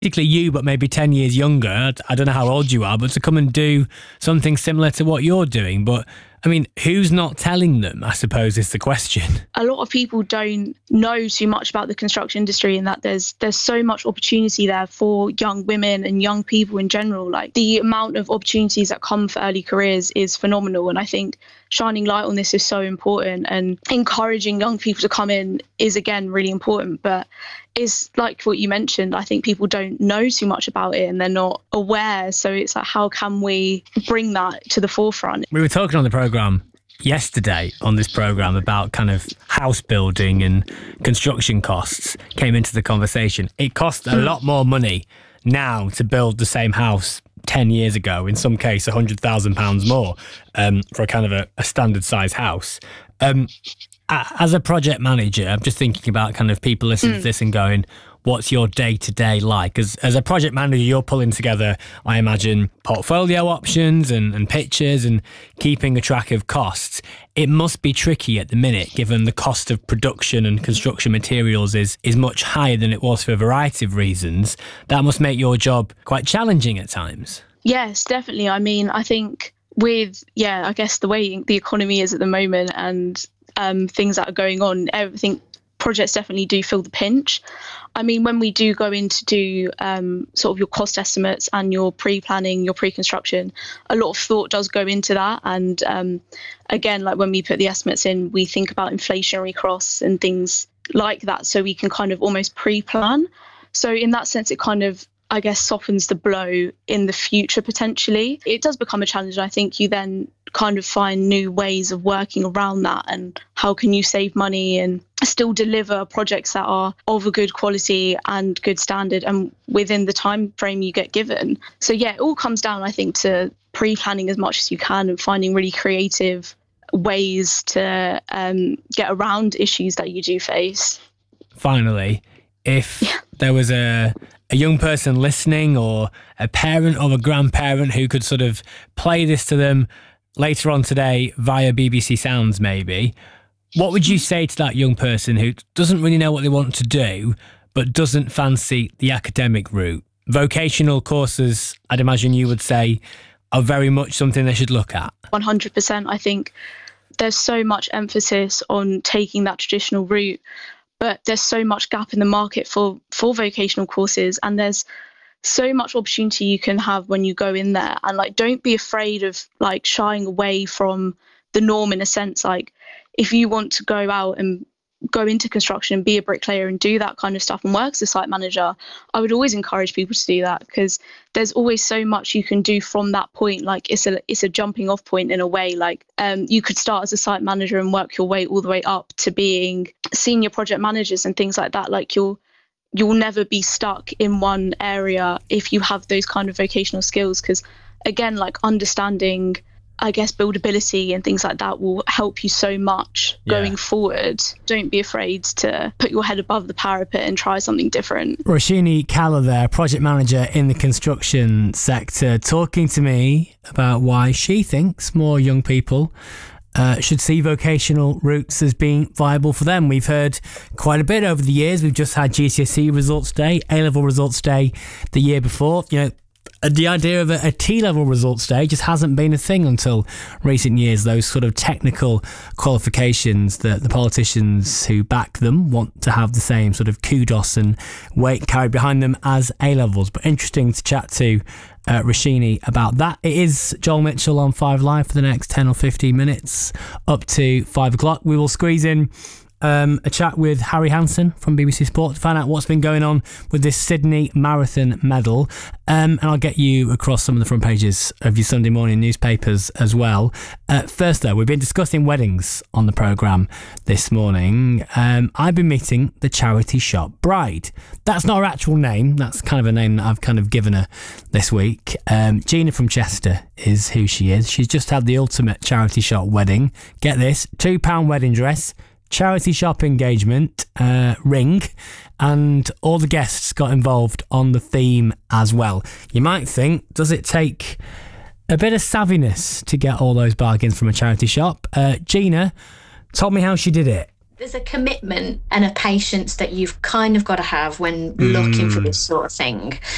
Particularly you, but maybe 10 years younger. I don't know how old you are, but to come and do something similar to what you're doing. But I mean, who's not telling them, I suppose, is the question. A lot of people don't know too much about the construction industry, and that there's so much opportunity there for young women and young people in general. Like, the amount of opportunities that come for early careers is phenomenal. And I think shining light on this is so important, and encouraging young people to come in is, again, really important. But it's like what you mentioned, I think people don't know too much about it and they're not aware. So it's like, how can we bring that to the forefront? We were talking on the programme yesterday on this programme about kind of house building and construction costs came into the conversation. It costs a lot more money now to build the same house 10 years ago, in some case £100,000 more for a kind of a standard size house. As a project manager, I'm just thinking about kind of people listening to this and going, what's your day-to-day like? As a project manager, you're pulling together, I imagine, portfolio options and pictures and keeping a track of costs. It must be tricky at the minute, given the cost of production and construction materials is much higher than it was for a variety of reasons. That must make your job quite challenging at times. Yes, definitely. I mean, I think with, I guess the way the economy is at the moment and things that are going on, everything, projects definitely do feel the pinch. I mean, when we do go in to do sort of your cost estimates and your pre-planning, your pre-construction, a lot of thought does go into that. And again, like when we put the estimates in, we think about inflationary costs and things like that, so we can kind of almost pre-plan. So in that sense, it kind of, I guess, softens the blow in the future potentially. It does become a challenge. I think you then kind of find new ways of working around that, and how can you save money and still deliver projects that are of a good quality and good standard and within the time frame you get given. So it all comes down, I think, to pre-planning as much as you can and finding really creative ways to get around issues that you do face. Finally, if there was a young person listening, or a parent or a grandparent who could sort of play this to them later on today via BBC Sounds maybe, what would you say to that young person who doesn't really know what they want to do but doesn't fancy the academic route? Vocational courses, I'd imagine you would say, are very much something they should look at. 100%. I think there's so much emphasis on taking that traditional route, but there's so much gap in the market for vocational courses, and there's so much opportunity you can have when you go in there. And like, don't be afraid of like shying away from the norm, in a sense. Like, if you want to go out and go into construction and be a bricklayer and do that kind of stuff and work as a site manager, I would always encourage people to do that, because there's always so much you can do from that point. Like, it's a jumping off point in a way. Like, you could start as a site manager and work your way all the way up to being senior project managers and things like that. Like, you'll never be stuck in one area if you have those kind of vocational skills, because again, like, understanding, I guess, buildability and things like that will help you so much going forward. Don't be afraid to put your head above the parapet and try something different. Roshini Kalla there, project manager in the construction sector, talking to me about why she thinks more young people should see vocational routes as being viable for them. We've heard quite a bit over the years. We've just had GCSE results day, A-level results day the year before. You know, the idea of a T-level results day just hasn't been a thing until recent years. Those sort of technical qualifications that the politicians who back them want to have the same sort of kudos and weight carried behind them as A-levels. But interesting to chat to Roshini about that. It is Joel Mitchell on 5 Live for the next 10 or 15 minutes up to 5 o'clock. We will squeeze in a chat with Harry Hansen from BBC Sport to find out what's been going on with this Sydney Marathon medal, and I'll get you across some of the front pages of your Sunday morning newspapers as well. First though, we've been discussing weddings on the programme this morning. I've been meeting the charity shop bride. That's not her actual name, that's kind of a name that I've kind of given her this week. Gina from Chester is who she is. She's just had the ultimate charity shop wedding. Get this, £2 wedding dress, charity shop engagement, ring, and all the guests got involved on the theme as well. You might think, does it take a bit of savviness to get all those bargains from a charity shop? Gina told me how she did it. There's a commitment and a patience that you've kind of got to have when looking for this sort of thing.